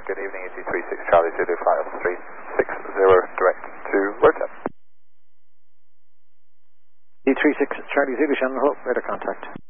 good evening, ET36 Charlie Zulu, flight level 360, direct to Rota. E36 Charlie Zulu, Shannon Hope, radar contact.